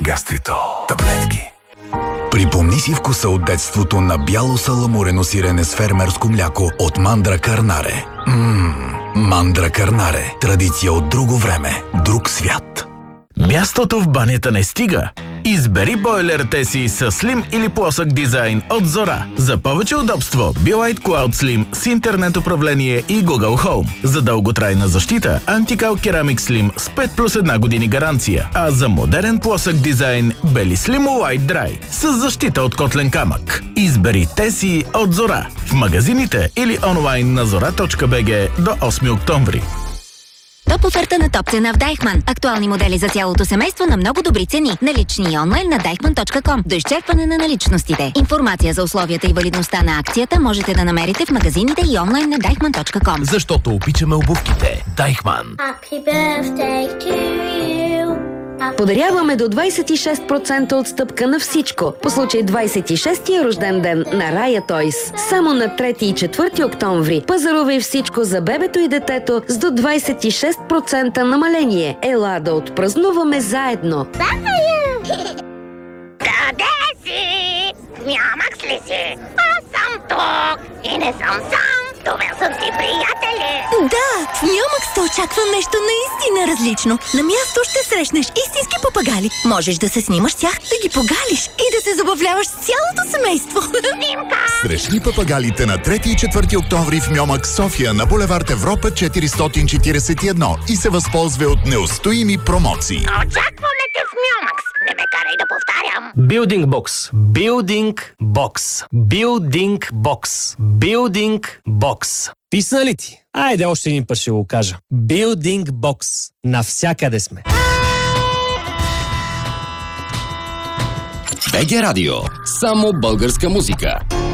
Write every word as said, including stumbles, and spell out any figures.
Гастритол. Таблетки. Припомни си вкуса от детството на бяло саламурено сирене с фермерско мляко от Мандра Карнаре. Ммм, Мандра Карнаре. Традиция от друго време, друг свят. Мястото в банята не стига. Избери бойлерите си с слим или плосък дизайн от Зора. За повече удобство, Be-Lite Cloud Slim с интернет управление и Google Home. За дълготрайна защита, Anti-Cal Ceramic Slim с пет плюс една години гаранция. А за модерен плосък дизайн, Beli Slim White Dry с защита от котлен камък. Избери те си от Зора. В магазините или онлайн на зора точка би джи до осми октомври. Топ оферта на топ цена в Дайхман. Актуални модели за цялото семейство на много добри цени. Налични и онлайн на дайхман точка ком. До изчерпване на наличностите. Информация за условията и валидността на акцията можете да намерите в магазините и онлайн на дайхман точка ком. Защото обичаме обувките. Дайхман. Happy birthday to you. Подаряваме до двайсет и шест процента отстъпка на всичко по случай двайсет и шестия рожден ден на Рая Тойс. Само на трети и четвърти октомври пазарувай всичко за бебето и детето с до двайсет и шест процента намаление. Ела да отпразнуваме заедно. Къде си? Нямак ли си? Аз съм тук и не съм сам. Това съм си приятели. Да, в Нямък ще очаква нещо наистина различно. На място ще срещнеш истински папагали. Можеш да се снимаш с тях, да ги погалиш и да се забавляваш с цялото семейство. Снимка! Срещни папагалите на трети и четвърти октомври в Ньомък, София, на булевард Европа четиристотин четирийсет и едно и се възползва от неустоими промоции. Очакваме те в Ньомакс. Не ме карай да повтарям. Building Box. Building Box. Building Box. Building Box. Писна ли ти? Айде още един път ще го кажа. Building Box. Навсякъде сме. БГ Радио. Само българска музика.